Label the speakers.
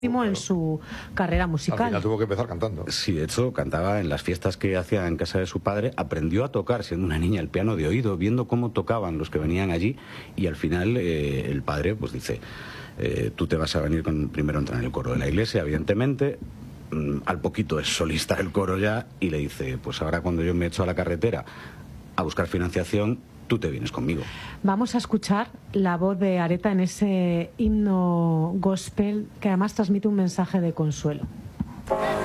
Speaker 1: en su carrera musical.
Speaker 2: Al final tuvo que empezar cantando.
Speaker 3: Sí, de hecho, cantaba en las fiestas que hacía en casa de su padre, aprendió a tocar, siendo una niña, el piano de oído, viendo cómo tocaban los que venían allí, y al final el padre pues dice, tú te vas a venir primero a entrar en el coro de la iglesia, evidentemente, al poquito es solista del coro ya, y le dice, pues ahora cuando yo me echo a la carretera a buscar financiación, tú te vienes conmigo.
Speaker 1: Vamos a escuchar la voz de Areta en ese himno gospel que además transmite un mensaje de consuelo.